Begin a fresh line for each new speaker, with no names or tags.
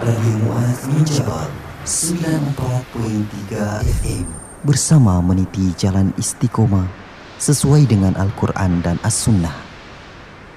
Radio Muaz Menjabal 94.3 FM bersama meniti jalan istiqomah sesuai dengan Al-Quran dan As-Sunnah.